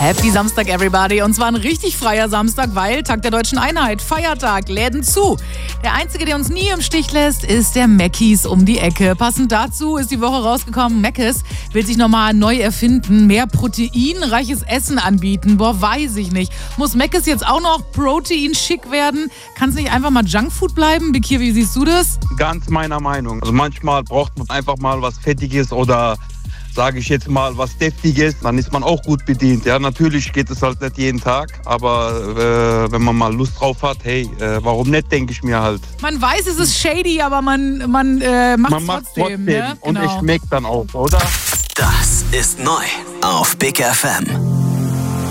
Happy Samstag, everybody. Und zwar ein richtig freier Samstag, weil Tag der Deutschen Einheit, Feiertag, Läden zu. Der Einzige, der uns nie im Stich lässt, ist der Mc's um die Ecke. Passend dazu ist die Woche rausgekommen, Mc's will sich nochmal neu erfinden, mehr proteinreiches Essen anbieten. Boah, weiß ich nicht. Muss Mc's jetzt auch noch protein-schick werden? Kann es nicht einfach mal Junkfood bleiben? Bekir, wie siehst du das? Ganz meiner Meinung. Also manchmal braucht man einfach mal was Fettiges oder sage ich jetzt mal was Deftiges, dann ist man auch gut bedient. Ja, natürlich geht es halt nicht jeden Tag, aber wenn man mal Lust drauf hat, hey, warum nicht, denke ich mir halt. Man weiß, es ist shady, aber man macht es trotzdem. Ne? Und genau. es schmeckt dann auch, oder? Das ist neu auf Big FM.